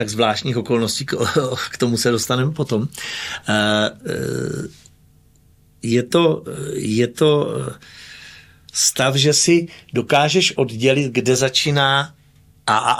tak zvláštních okolností, k tomu se dostaneme potom. Je to stav, že si dokážeš oddělit, kde začíná A